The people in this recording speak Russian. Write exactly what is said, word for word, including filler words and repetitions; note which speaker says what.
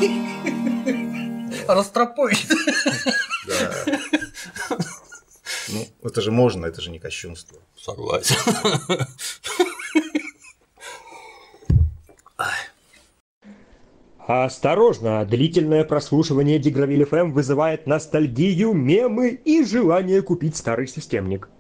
Speaker 1: Растропой.
Speaker 2: Да. Ну, это же можно, это же не кощунство.
Speaker 1: Согласен.
Speaker 3: Осторожно, длительное прослушивание Дигравиль эф эм вызывает ностальгию, мемы и желание купить старый системник.